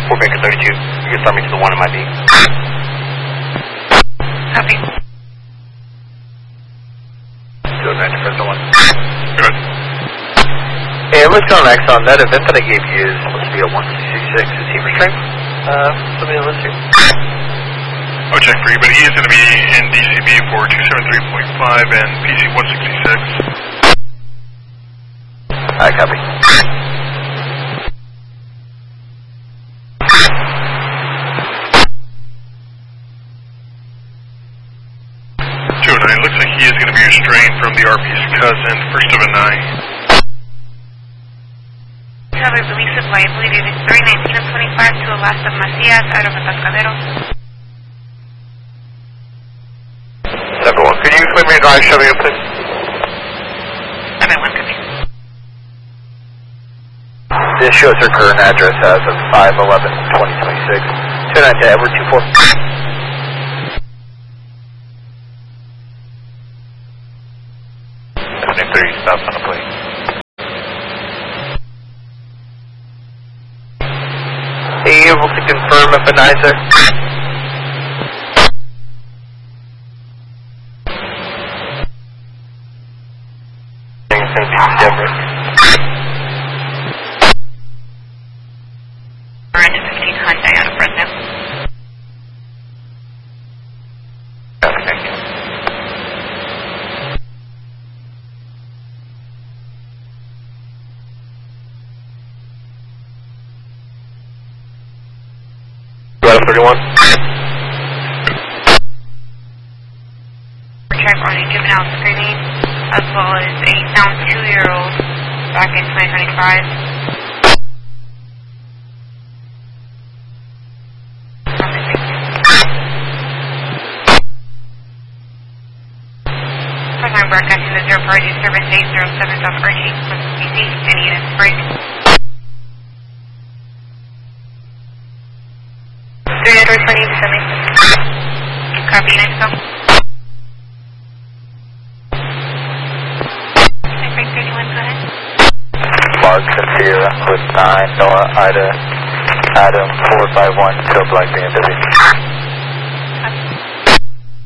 4 Baker 32. You can start me to the 1 in my beam. Copy. 209 to first 1. Good. Hey, let's go on Exxon. That event that I gave you is supposed to be a 166. Is he restrained? Somebody on list here. I'll check for you, but he is going to be in DCB for 273.5 and PC 166. I copy. 209, looks like he is going to be restrained from the RP's cousin, first of a 9. Have a release of liability to 319 of 25 to Alaska Macias out of Atascadero. 7-1. Could you explain me drive shoving up, please? 7-1, copy. This shows her current address as of 5/11/2026. 29 to Edward 24. 73 stops on the plate. Are you able to confirm if a 9, sir? We're into 15 Hyundai out of Fresno. Thank you. Got a 31. Check on a juvenile screening, as well as a found 2-year-old back in 2025. First-time broadcasting the 0 Party Service 807 South Archie, BC, and units break. 320 to 70. Copy, next go. Break 31, go ahead. Mark Sierra with 9, Noah, Ida, Adam, 451, till Black BMW.